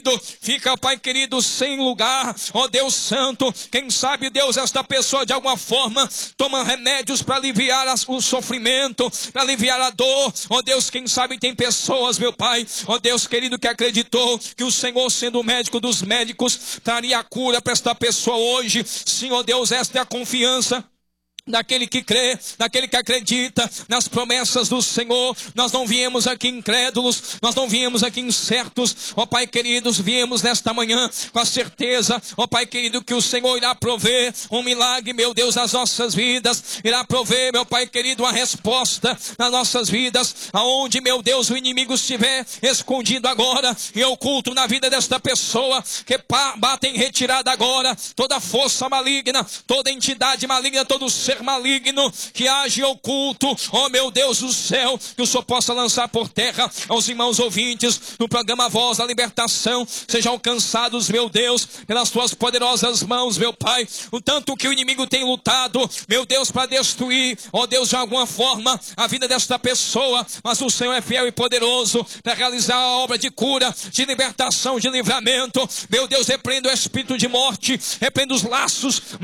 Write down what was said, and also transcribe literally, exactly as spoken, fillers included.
Fica, Pai querido, sem lugar, ó Deus santo. Quem sabe, Deus, esta pessoa de alguma forma toma remédios para aliviar o sofrimento, para aliviar a dor. Ó Deus, quem sabe tem pessoas, meu Pai, ó Deus querido, que acreditou que o Senhor, sendo o médico dos médicos, traria a cura para esta pessoa hoje. Sim, ó Deus, esta é a confiança daquele que crê, daquele que acredita nas promessas do Senhor. Nós não viemos aqui incrédulos, nós não viemos aqui incertos, ó Pai queridos, viemos nesta manhã com a certeza, ó Pai querido, que o Senhor irá prover um milagre, meu Deus, nas nossas vidas, irá prover, meu Pai querido, a resposta nas nossas vidas, aonde, meu Deus, o inimigo estiver escondido agora e oculto na vida desta pessoa, que bata em retirada agora toda força maligna, toda entidade maligna, todo ser maligno que age oculto, ó meu Deus do céu, que o Senhor possa lançar por terra aos irmãos ouvintes no programa Voz da Libertação. Sejam alcançados, meu Deus, pelas tuas poderosas mãos, meu Pai, o tanto que o inimigo tem lutado, meu Deus, para destruir, ó Deus, de alguma forma a vida desta pessoa, mas o Senhor é fiel e poderoso para realizar a obra de cura, de libertação, de livramento. Meu Deus, repreenda o espírito de morte, repreenda os laços